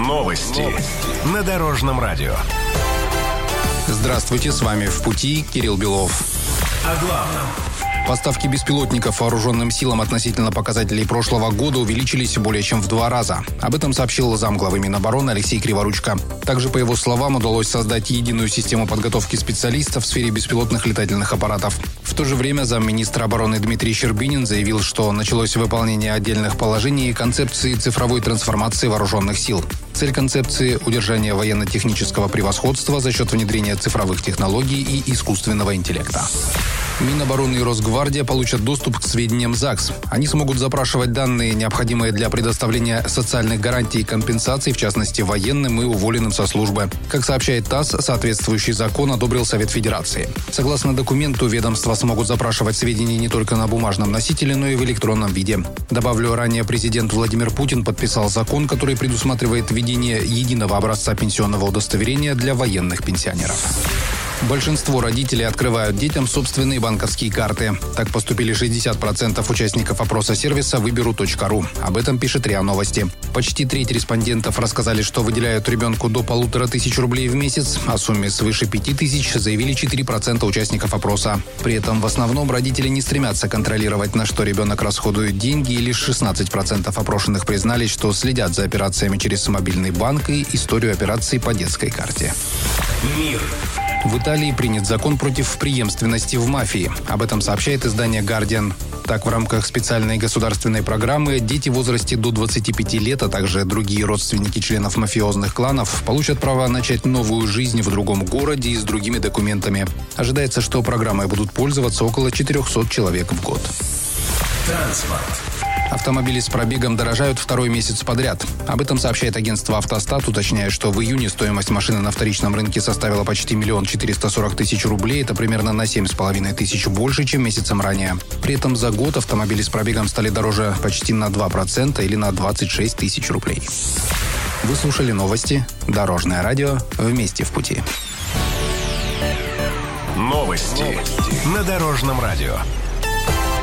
Новости на Дорожном радио. Здравствуйте, с вами «В пути» Кирилл Белов. О главном. Поставки беспилотников вооруженным силам относительно показателей прошлого года увеличились более чем в 2 раза. Об этом сообщил замглавы Минобороны Алексей Криворучко. Также, по его словам, удалось создать единую систему подготовки специалистов в сфере беспилотных летательных аппаратов. В то же время замминистра обороны Дмитрий Щербинин заявил, что началось выполнение отдельных положений концепции цифровой трансформации вооруженных сил. Цель концепции – удержание военно-технического превосходства за счет внедрения цифровых технологий и искусственного интеллекта. Минобороны и Росгвардия получат доступ к сведениям ЗАГС. Они смогут запрашивать данные, необходимые для предоставления социальных гарантий и компенсаций, в частности, военным и уволенным со службы. Как сообщает ТАСС, соответствующий закон одобрил Совет Федерации. Согласно документу, ведомства смогут запрашивать сведения не только на бумажном носителе, но и в электронном виде. Добавлю, ранее президент Владимир Путин подписал закон, который предусматривает введение единого образца пенсионного удостоверения для военных пенсионеров. Большинство родителей открывают детям собственные банковские карты. Так поступили 60% участников опроса сервиса «Выберу.ру». Об этом пишет РИА Новости. Почти треть респондентов рассказали, что выделяют ребенку до 1500 рублей в месяц. О сумме свыше 5000 заявили 4% участников опроса. При этом в основном родители не стремятся контролировать, на что ребенок расходует деньги, и лишь 16% опрошенных признались, что следят за операциями через мобильный банк и историю операций по детской карте. Мир. В Италии принят закон против преемственности в мафии. Об этом сообщает издание «Гардиан». Так, в рамках специальной государственной программы дети в возрасте до 25 лет, а также другие родственники членов мафиозных кланов получат право начать новую жизнь в другом городе и с другими документами. Ожидается, что программой будут пользоваться около 400 человек в год. Транспорт. Автомобили с пробегом дорожают 2-й месяц подряд. Об этом сообщает агентство «Автостат», уточняя, что в июне стоимость машины на вторичном рынке составила почти 1 440 000 рублей. Это примерно на 7,5 тысяч больше, чем месяцем ранее. При этом за год автомобили с пробегом стали дороже почти на 2% или на 26 000 рублей. Вы слушали новости. Дорожное радио. Вместе в пути. Новости на Дорожном радио.